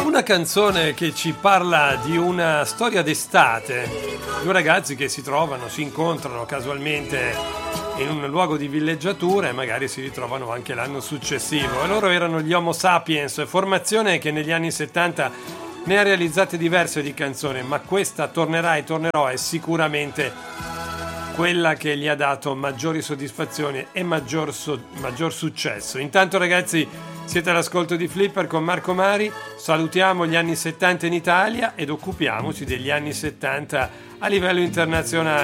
Una canzone che ci parla di una storia d'estate, due ragazzi che si trovano, si incontrano casualmente in un luogo di villeggiatura e magari si ritrovano anche l'anno successivo. E loro erano gli Homo Sapiens, formazione che negli anni 70 ne ha realizzate diverse di canzoni, ma questa Tornerà e tornerò è sicuramente quella che gli ha dato maggiori soddisfazioni e maggior successo. Intanto ragazzi, siete all'ascolto di Flipper con Marco Mari, salutiamo gli anni 70 in Italia ed occupiamoci degli anni 70 a livello internazionale.